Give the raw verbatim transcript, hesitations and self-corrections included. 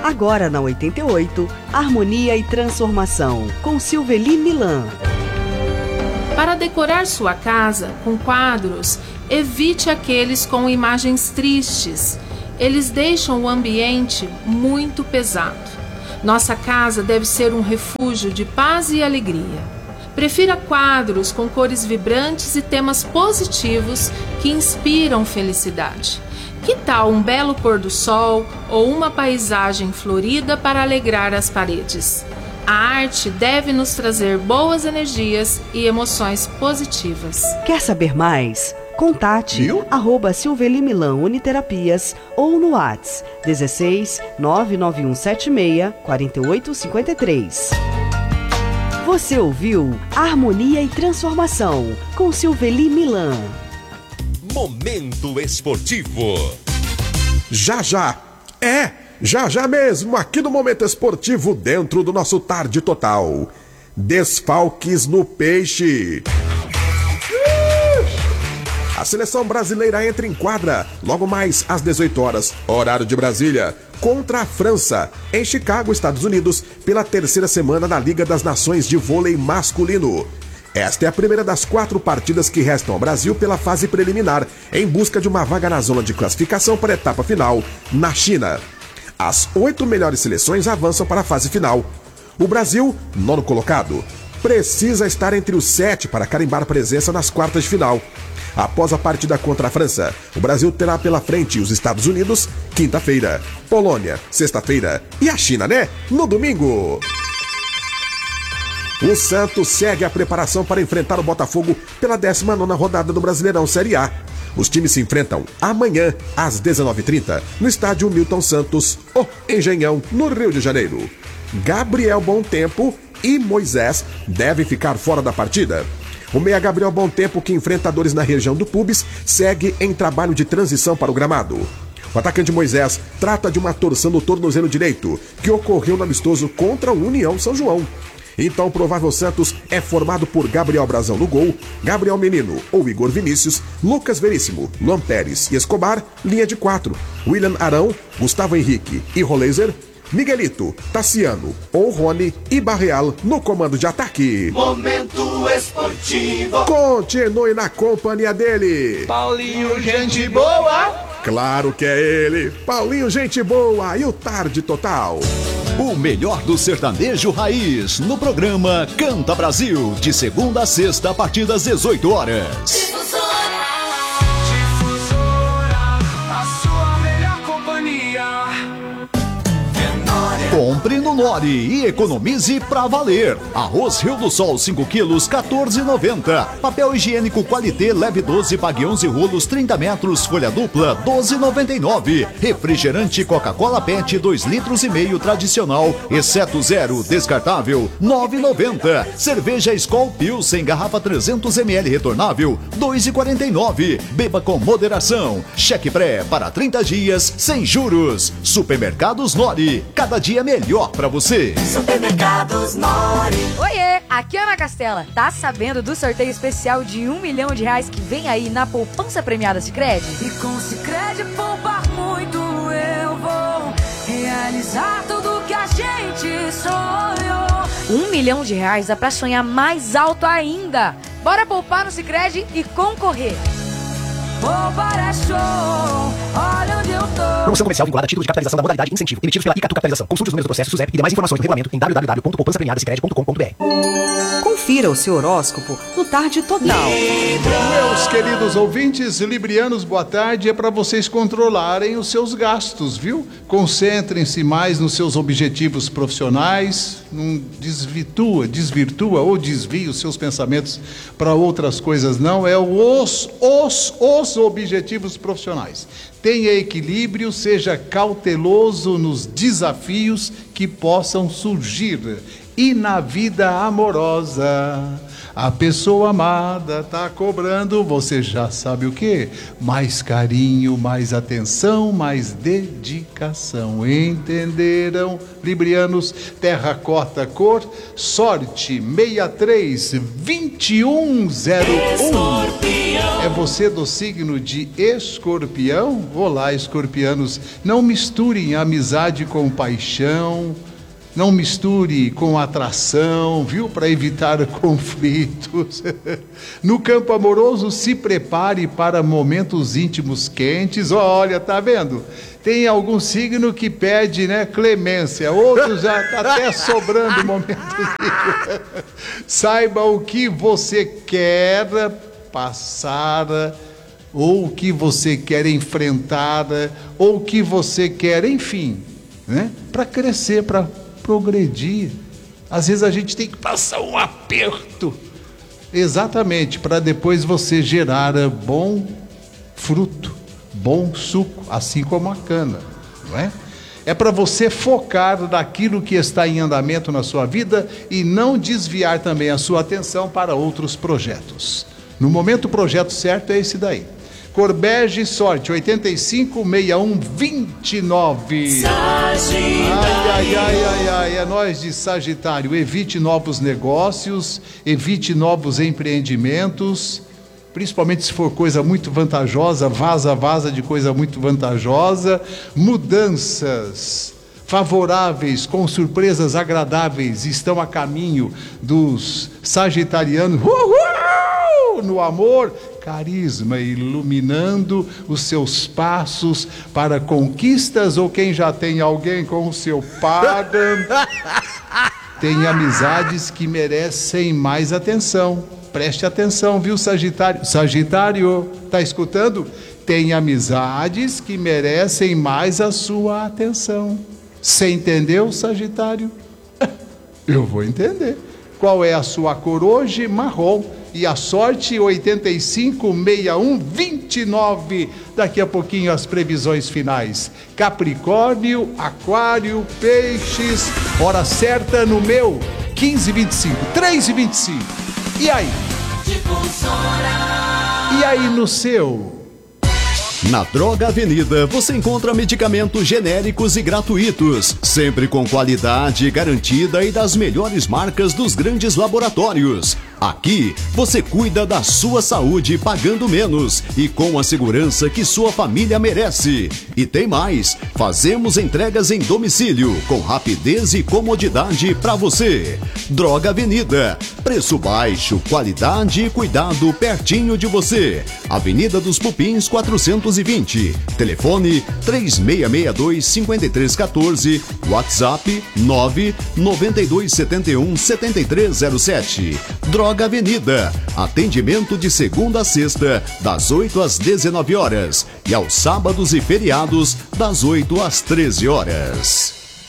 Agora na oitenta e oito, Harmonia e Transformação, com Silveli Milan. Para decorar sua casa com quadros, evite aqueles com imagens tristes. Eles deixam o ambiente muito pesado. Nossa casa deve ser um refúgio de paz e alegria. Prefira quadros com cores vibrantes e temas positivos que inspiram felicidade. Que tal um belo pôr do sol ou uma paisagem florida para alegrar as paredes? A arte deve nos trazer boas energias e emoções positivas. Quer saber mais? Contate arroba Silveli Milan Uniterapias ou no WhatsApp dezesseis nove nove um sete seis quatro oito cinco três. Você ouviu Harmonia e Transformação com Silveli Milan. Momento Esportivo. Já já, é, já já mesmo, aqui no Momento Esportivo, dentro do nosso Tarde Total. Desfalques no Peixe. A seleção brasileira entra em quadra logo mais às dezoito horas, horário de Brasília, contra a França, em Chicago, Estados Unidos, pela terceira semana da Liga das Nações de Vôlei Masculino. Esta é a primeira das quatro partidas que restam ao Brasil pela fase preliminar, em busca de uma vaga na zona de classificação para a etapa final, na China. As oito melhores seleções avançam para a fase final. O Brasil, nono colocado, precisa estar entre os sete para carimbar presença nas quartas de final. Após a partida contra a França, o Brasil terá pela frente os Estados Unidos, quinta-feira, Polônia, sexta-feira e a China, né? No domingo. O Santos segue a preparação para enfrentar o Botafogo pela décima nona rodada do Brasileirão Série A. Os times se enfrentam amanhã, às dezenove e trinta, no estádio Milton Santos, o Engenhão, no Rio de Janeiro. Gabriel Bontempo e Moisés devem ficar fora da partida. O meia Gabriel Bontempo, que enfrenta dores na região do pubis, segue em trabalho de transição para o gramado. O atacante Moisés trata de uma torção no tornozelo direito, que ocorreu no amistoso contra o União São João. Então o provável Santos é formado por Gabriel Brazão no gol, Gabriel Menino ou Igor Vinícius, Lucas Veríssimo, Luan Pérez e Escobar, linha de quatro, William Arão, Gustavo Henrique e Roleiser, Miguelito, Tassiano ou Rony e Barreal no comando de ataque. Momento Esportivo. Continue na companhia dele. Paulinho, gente boa. Claro que é ele, Paulinho, gente boa, e o Tarde Total. O melhor do sertanejo raiz no programa Canta Brasil, de segunda a sexta a partir das dezoito horas. Difusora, Difusora, a sua melhor companhia. Compre no Nori e economize pra valer. Arroz Rio do Sol cinco quilos, quatorze e noventa. Papel higiênico Qualité leve doze, pague onze rolos, trinta metros, folha dupla, doze e noventa e nove. Refrigerante Coca-Cola Pet dois litros e meio tradicional, exceto zero, descartável, nove e noventa. Cerveja Skol Pilsen garrafa trezentos mililitros retornável, dois e quarenta e nove. Beba com moderação. Cheque pré para trinta dias sem juros. Supermercados Nori, cada dia melhor pra você. Supermercados Nori. Oiê, aqui é Ana Castela. Tá sabendo do sorteio especial de um milhão de reais que vem aí na poupança premiada Sicredi? E com Sicredi poupar muito eu vou realizar tudo que a gente sonhou. Um milhão de reais dá pra sonhar mais alto ainda. Bora poupar no Sicredi e concorrer. Poupar é show, olha onde eu tô. Promoção comercial vinculada a título de capitalização da modalidade incentivo, emitidos pela Icatu Capitalização. Consulte os números do processo SUSEP e demais informações do regulamento em w w w ponto poupança premiada sicredi ponto com ponto b r. Confira o seu horóscopo no Tarde Total. Meus queridos ouvintes librianos, boa tarde. É para vocês controlarem os seus gastos, viu? Concentrem-se mais nos seus objetivos profissionais, não desvirtua, desvirtua ou desvia os seus pensamentos para outras coisas, não. É os, os, os objetivos profissionais. Tenha equilíbrio, seja cauteloso nos desafios que possam surgir. E na vida amorosa, a pessoa amada está cobrando, você já sabe o quê? Mais carinho, mais atenção, mais dedicação. Entenderam, librianos? Terracota cor, sorte seis três, dois um zero um. É você do signo de Escorpião? Olá, escorpianos. Não misturem amizade com paixão. Não misture com atração, viu? Para evitar conflitos. No campo amoroso, se prepare para momentos íntimos quentes. Olha, tá vendo? Tem algum signo que pede, né, clemência. Outros já tá até sobrando momentos. Saiba o que você quer passar, ou o que você quer enfrentar, ou o que você quer, enfim, né? Para crescer, para progredir. Às vezes a gente tem que passar um aperto, exatamente, para depois você gerar bom fruto, bom suco, assim como a cana, não é? É para você focar naquilo que está em andamento na sua vida e não desviar também a sua atenção para outros projetos. No momento, o projeto certo é esse daí. Cor bege, sorte, oitenta e cinco, sessenta e um, vinte e nove. Sagitário. Ai, ai, ai, ai, ai, é nós de Sagitário. Evite novos negócios, evite novos empreendimentos, principalmente se for coisa muito vantajosa, vaza, vaza de coisa muito vantajosa. Mudanças favoráveis, com surpresas agradáveis, estão a caminho dos sagitarianos. Uhul! No amor, carisma iluminando os seus passos para conquistas, ou quem já tem alguém com o seu par. Tem amizades que merecem mais atenção. Preste atenção, viu, Sagitário? Sagitário, tá escutando? Tem amizades que merecem mais a sua atenção. Você entendeu, Sagitário? Eu vou entender. Qual é a sua cor hoje? Marrom. E a sorte, oitenta e cinco, sessenta e um, vinte e nove. Daqui a pouquinho as previsões finais. Capricórnio, Aquário, Peixes. Hora certa no meu, quinze e vinte e cinco, três e vinte e cinco. E aí? E aí no seu? Na Droga Avenida você encontra medicamentos genéricos e gratuitos, sempre com qualidade garantida e das melhores marcas dos grandes laboratórios. Aqui você cuida da sua saúde pagando menos e com a segurança que sua família merece. E tem mais, fazemos entregas em domicílio com rapidez e comodidade para você. Droga Avenida, preço baixo, qualidade e cuidado pertinho de você. Avenida dos Pupins quatrocentos e vinte, telefone três seis seis dois, cinco três um quatro, WhatsApp nove nove dois sete um, sete três zero sete. Droga Avenida, atendimento de segunda a sexta, das oito às dezenove horas e aos sábados e feriados, das oito às treze horas.